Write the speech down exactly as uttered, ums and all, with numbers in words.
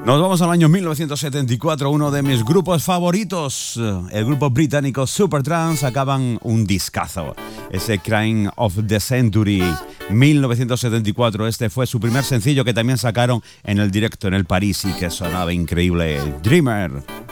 Nos vamos al año mil novecientos setenta y cuatro, uno de mis grupos favoritos, el grupo británico Supertramp, sacaban un discazo, ese Crime of the Century, mil novecientos setenta y cuatro. Este fue su primer sencillo, que también sacaron en el directo en el París y que sonaba increíble, Dreamer.